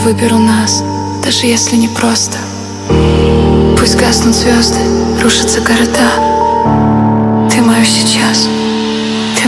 выберу нас, даже если не просто. Пусть гаснут звезды, рушатся города, ты мое сейчас.